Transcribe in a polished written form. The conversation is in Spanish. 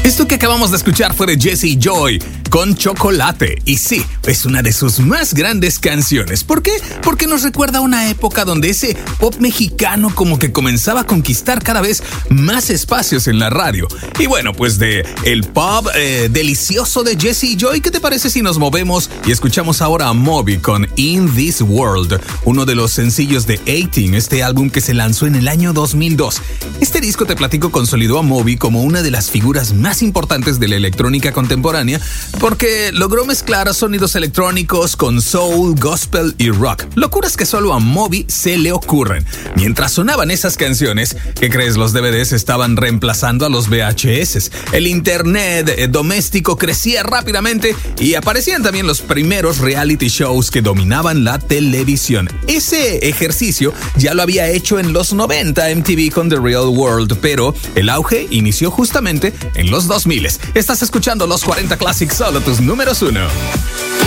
Esto que acabamos de escuchar fue de Jessie Joy con Chocolate. Y sí, es una de sus más grandes canciones. ¿Por qué? Porque nos recuerda a una época donde ese pop mexicano como que comenzaba a conquistar cada vez más espacios en la radio. Y bueno, pues de el pop delicioso de Jessie Joy, ¿qué te parece si nos movemos y escuchamos ahora a Moby con In This World? Uno de los sencillos de 18, este álbum que se lanzó en el año 2002. Este disco, te platico, consolidó a Moby como una de las figuras más importantes de la electrónica contemporánea porque logró mezclar sonidos electrónicos con soul, gospel y rock. Locuras que solo a Moby se le ocurren. Mientras sonaban esas canciones, ¿qué crees? Los DVDs estaban reemplazando a los VHS. El internet doméstico crecía rápidamente y aparecían también los primeros reality shows que dominaban la televisión. Ese ejercicio ya lo había hecho en los 90 MTV con The Real World, pero el auge inició justamente en los 2000. Estás escuchando los 40 Classics, solo tus números 1.